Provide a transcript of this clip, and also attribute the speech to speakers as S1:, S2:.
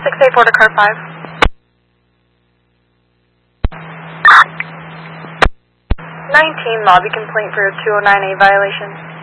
S1: 684 to car 5. 19 lobby complaint for a 209A violation.